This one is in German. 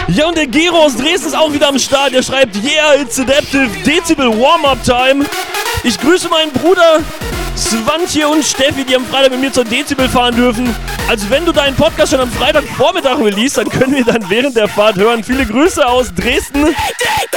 Ja, und der Gero aus Dresden ist auch wieder am Start. Der schreibt, yeah, it's adaptive Dezibel Warm-Up Time. Ich grüße meinen Bruder Swantje und Steffi, die am Freitag mit mir zur Dezibel fahren dürfen. Also wenn du deinen Podcast schon am Freitagvormittag release, dann können wir dann während der Fahrt hören. Viele Grüße aus Dresden.